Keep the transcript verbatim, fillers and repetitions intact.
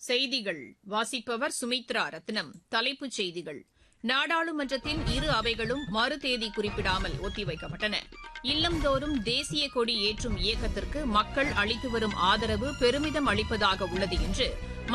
செய்திகள் வாசிப்பவர் சுமித்ரா ரத்னம். தலைப்புச் செய்திகள்: நாடாளுமன்றத்தின் இரு அவைகளும் மறுதேதி குறிப்பிடாமல் ஒத்திவைக்கப்பட்டன. இல்லந்தோறும் தேசிய கொடி ஏற்றும் இயக்கத்திற்கு மக்கள் அளித்து வரும் ஆதரவு பெருமிதம் அளிப்பதாக உள்ளது என்று